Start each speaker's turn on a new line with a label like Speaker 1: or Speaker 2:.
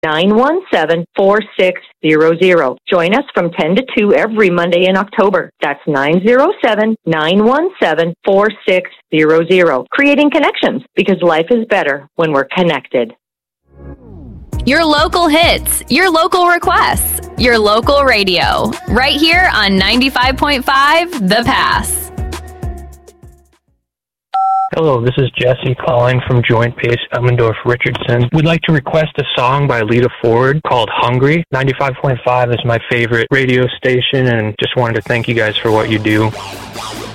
Speaker 1: 907-4600. Join us from 10 to 2 every Monday in October. That's 907-917-4600. Creating connections, because life is better when we're connected.
Speaker 2: Your local hits, your local requests, your local radio. Right here on 95.5 The Pass.
Speaker 3: Hello, this is Jesse calling from Joint Base Elmendorf Richardson. We'd like to request a song by Lita Ford called Hungry. 95.5 is my favorite radio station, and just wanted to thank you guys for what you do.